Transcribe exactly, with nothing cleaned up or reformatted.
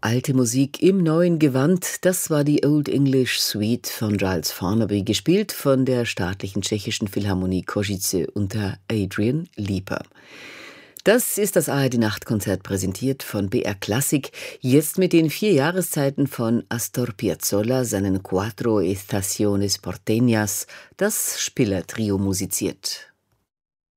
Alte Musik im neuen Gewand, das war die Old English Suite von Giles Farnaby, gespielt von der staatlichen tschechischen Philharmonie Košice unter Adrian Lieper. Das ist das A R D-Nachtkonzert, präsentiert von B R Klassik, jetzt mit den vier Jahreszeiten von Astor Piazzolla, seinen Cuatro Estaciones Porteñas, das Spiller-Trio musiziert.